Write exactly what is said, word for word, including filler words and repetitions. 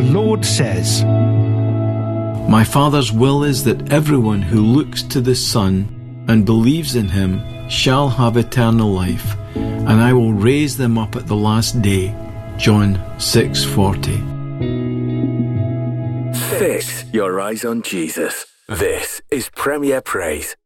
Lord says, "My Father's will is that everyone who looks to the Son and believes in him shall have eternal life, and I will raise them up at the last day." John six forty. Fix your eyes on Jesus. This is Premier Praise.